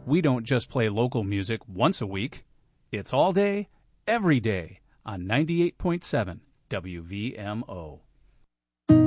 we don't just play local music once a week. It's all day, every day on 98.7 WVMO.